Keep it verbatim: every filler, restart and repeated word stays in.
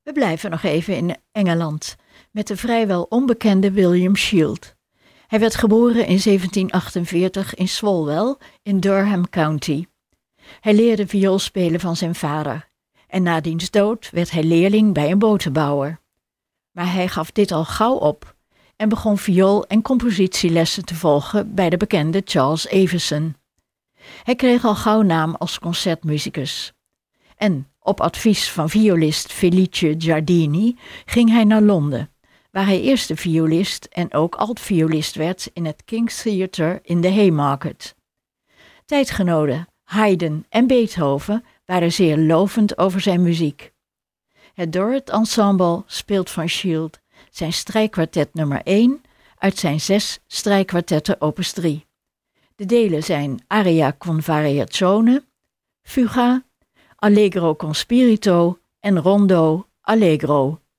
We blijven nog even in Engeland met de vrijwel onbekende William Shield. Hij werd geboren in zeventien achtenveertig in Swalwell in Durham County. Hij leerde viool spelen van zijn vader en na diens dood werd hij leerling bij een botenbouwer. Maar hij gaf dit al gauw op en begon viool- en compositielessen te volgen bij de bekende Charles Avison. Hij kreeg al gauw naam als concertmuzikus. En op advies van violist Felice Giardini ging hij naar Londen, waar hij eerste violist en ook altviolist werd in het King's Theatre in de Haymarket. Tijdgenoten Haydn en Beethoven waren zeer lovend over zijn muziek. Het Dorrit Ensemble speelt van Shield zijn strijkkwartet nummer één uit zijn zes strijkkwartetten opus drie. De delen zijn Aria con variazione, Fuga, Allegro con spirito en Rondo Allegro.